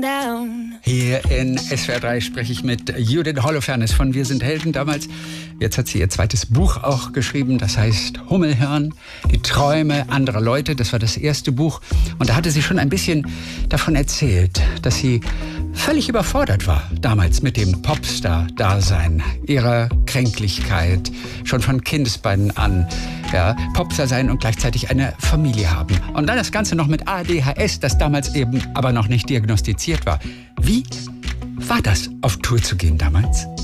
Hier in SWR 3 spreche ich mit Judith Holofernes von Wir sind Helden damals. Jetzt hat sie ihr zweites Buch auch geschrieben, das heißt Hummelhirn, die Träume anderer Leute. Das war das erste Buch. Und da hatte sie schon ein bisschen davon erzählt, dass sie völlig überfordert war damals mit dem Popstar-Dasein, ihrer Kränklichkeit, schon von Kindesbeinen an. Ja, Popstar sein und gleichzeitig eine Familie haben. Und dann das Ganze noch mit ADHS, das damals eben aber noch nicht diagnostiziert war. Wie war das, auf Tour zu gehen damals?